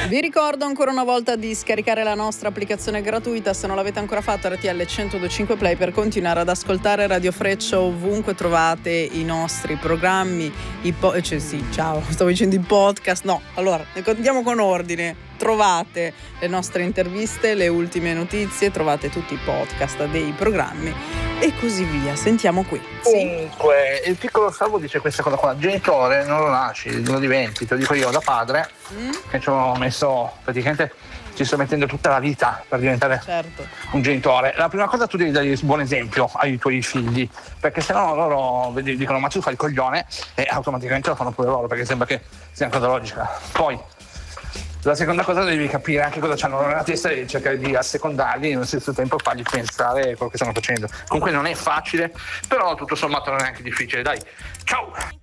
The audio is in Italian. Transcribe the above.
Vi ricordo ancora una volta di scaricare la nostra applicazione gratuita, se non l'avete ancora fatto, RTL 102.5 Play, per ascoltare Radio Freccia ovunque trovate i nostri programmi, stavo dicendo i podcast, no, allora, andiamo con ordine. Trovate le nostre interviste, le ultime notizie, trovate tutti i podcast dei programmi e così via. Sentiamo qui. Comunque, il piccolo Salvo dice questa cosa qua: genitore non lo nasci, lo diventi, te lo dico io da padre, che ci ho messo praticamente, ci sto mettendo tutta la vita per diventare un genitore. La prima cosa, tu devi dare il buon esempio ai tuoi figli, perché sennò loro dicono ma tu fai il coglione, e automaticamente lo fanno pure loro, perché sembra che sia una cosa logica. Poi la seconda cosa, devi capire anche cosa c'hanno nella testa e cercare di assecondarli e nello stesso tempo fargli pensare quello che stanno facendo. Comunque non è facile, però tutto sommato non è neanche difficile. Dai, ciao!